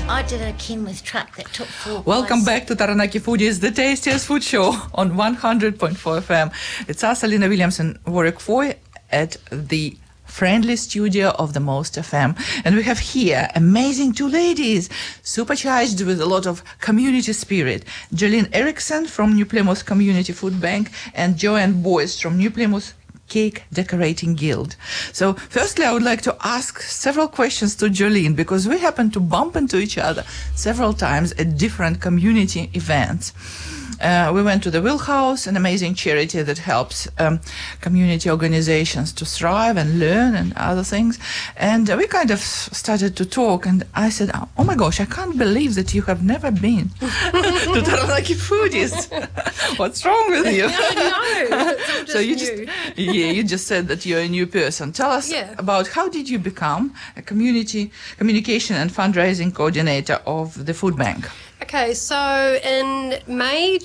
I did a Kenworth truck that took 4 Welcome pies. back to Taranaki Foodies, the tastiest food show on 100.4 FM. It's us, Alina Williams and Warwick Foy, at the friendly studio of the Most FM. And we have here amazing two ladies, supercharged with a lot of community spirit. Jolene Erickson from New Plymouth Community Food Bank and Joanne Boyce from New Plymouth Cake Decorating Guild. So firstly, I would like to ask several questions to Jolene, because we happen to bump into each other several times at different community events. We went to the Wheelhouse, an amazing charity that helps community organizations to thrive and learn and other things. And we kind of started to talk, and I said, oh my gosh, I can't believe that you have never been to Taranaki Foodies. What's wrong with you? No, So you just said that you're a new person. Tell us about how did you become a communication and fundraising coordinator of the food bank? Okay, so in May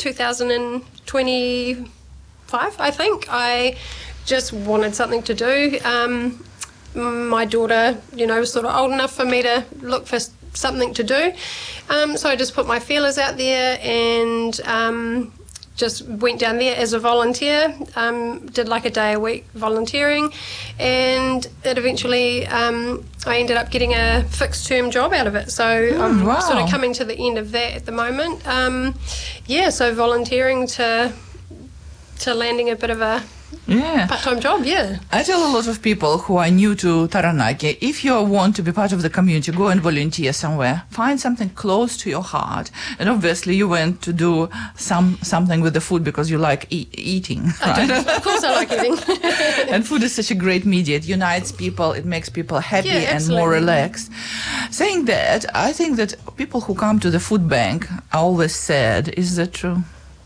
2025, I think, I just wanted something to do. My daughter, was sort of old enough for me to look for something to do. So I just put my feelers out there and just went down there as a volunteer, did like a day a week volunteering, and it eventually I ended up getting a fixed term job out of it. So I'm sort of coming to the end of that at the moment. So volunteering to landing a bit of a part-time job, I tell a lot of people who are new to Taranaki, if you want to be part of the community, go and volunteer somewhere. Find something close to your heart. And obviously you went to do something with the food because you like eating. Right? Of course I like eating. And food is such a great media. It unites people. It makes people happy and more relaxed. Saying that, I think that people who come to the food bank are always sad. Is that true?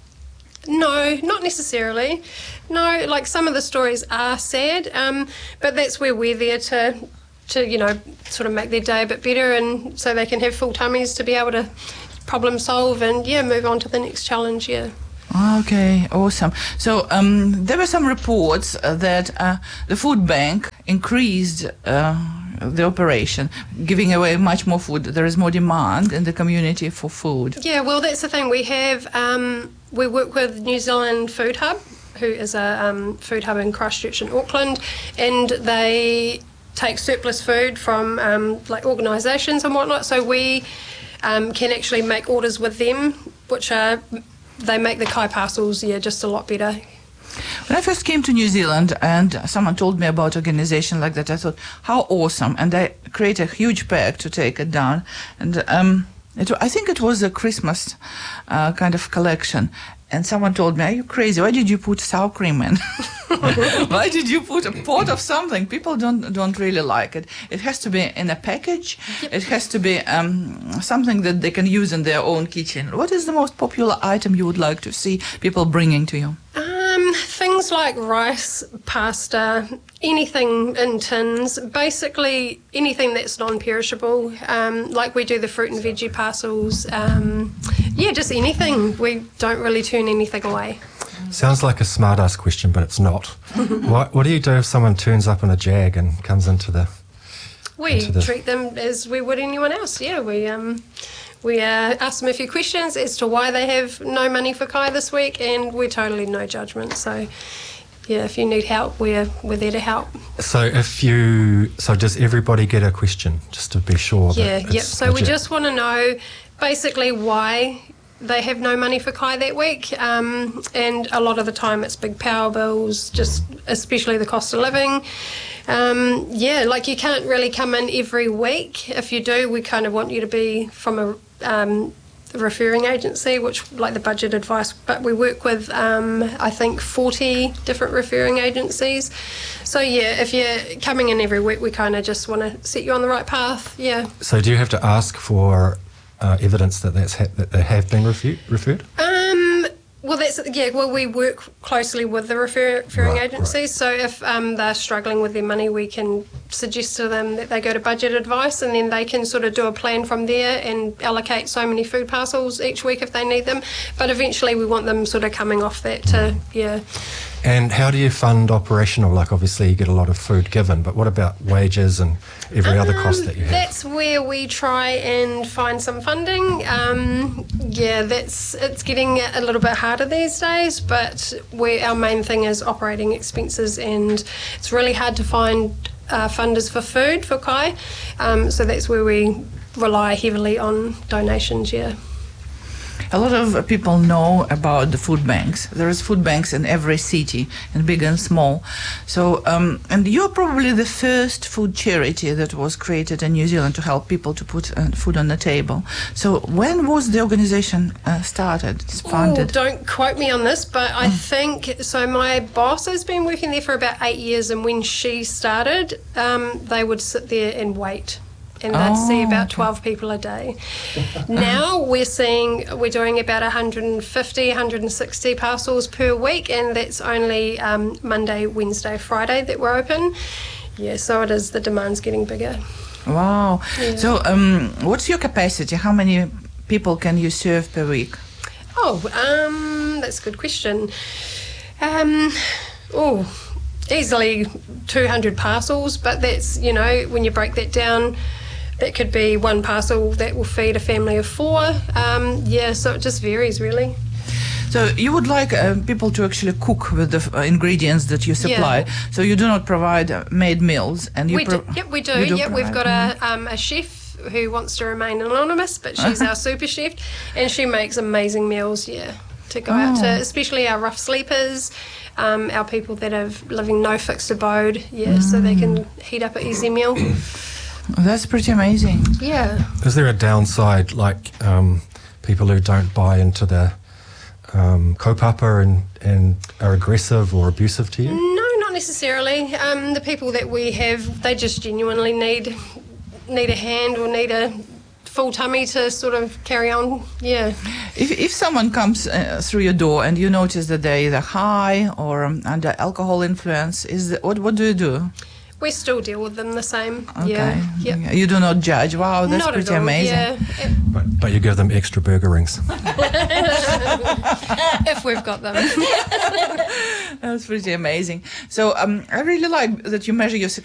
No, not necessarily. No, like some of the stories are sad, but that's where we're there to sort of make their day a bit better, and so they can have full tummies to be able to problem solve and move on to the next challenge. Okay, awesome. So there were some reports that the food bank increased the operation, giving away much more food. There is more demand in the community for food. Yeah, well, that's the thing. We have we work with New Zealand Food Hub, who is a food hub in Christchurch and Auckland, and they take surplus food from like organisations and whatnot. So we can actually make orders with them, which they make the kai parcels just a lot better. When I first came to New Zealand and someone told me about an organization like that, I thought, how awesome. And they create a huge pack to take it down. And I think it was a Christmas kind of collection. And someone told me, are you crazy? Why did you put sour cream in? Why did you put a pot of something? People don't really like it. It has to be in a package. Yep. It has to be something that they can use in their own kitchen. What is the most popular item you would like to see people bringing to you? Things like rice, pasta, anything in tins, basically anything that's non-perishable. Like we do the fruit and veggie parcels. Just anything. We don't really turn anything away. Sounds like a smart-ass question, but it's not. What do you do if someone turns up in a Jag and comes into the... We treat them as we would anyone else, We ask them a few questions as to why they have no money for kai this week, and we're totally no judgment. So, if you need help, we're there to help. So does everybody get a question, just to be sure? So we just want to know basically why they have no money for kai that week, and a lot of the time it's big power bills, just especially the cost of living. Like you can't really come in every week. If you do, we kind of want you to be from a referring agency, which like the budget advice, but we work with I think 40 different referring agencies. So if you're coming in every week, we kind of just want to set you on the right path. So do you have to ask for evidence that they have been referred? We work closely with the referring agencies. So if they're struggling with their money, we can suggest to them that they go to budget advice, and then they can sort of do a plan from there and allocate so many food parcels each week if they need them. But eventually we want them sort of coming off that to And how do you fund operational? Like, obviously, you get a lot of food given, but what about wages and every other cost that you have? That's where we try and find some funding. It's getting a little bit harder these days, but our main thing is operating expenses, and it's really hard to find funders for food for Kai. So that's where we rely heavily on donations, A lot of people know about the food banks. There is food banks in every city, in big and small. So, and you're probably the first food charity that was created in New Zealand to help people to put food on the table. So, when was the organization started? It's founded. Don't quote me on this, but I think so. My boss has been working there for about 8 years, and when she started, they would sit there and wait. And they'd see about 12 people a day. Now we're doing about 150, 160 parcels per week, and that's only Monday, Wednesday, Friday that we're open. Yeah, so it is, the demand's getting bigger. Wow. Yeah. So what's your capacity? How many people can you serve per week? That's a good question. Easily 200 parcels, but that's, when you break that down, that could be one parcel that will feed a family of 4. So it just varies, really. So you would like people to actually cook with the ingredients that you supply. Yeah. So you do not provide made meals, and you We do. Yep, we've got a chef who wants to remain anonymous, but she's our super chef, and she makes amazing meals. To go out to, especially our rough sleepers, our people that are living no fixed abode. So they can heat up an easy meal. That's pretty amazing. Yeah. Is there a downside, like people who don't buy into the kaupapa and are aggressive or abusive to you? No, not necessarily. The people that we have, they just genuinely need a hand or need a full tummy to sort of carry on. If someone comes through your door and you notice that they're either high or under alcohol influence, what do you do? We still deal with them the same. Okay. Yep. You do not judge. Wow, that's Not pretty at all. amazing. But you give them extra burger rings. If we've got them. That's pretty amazing. So I really like that you measure your success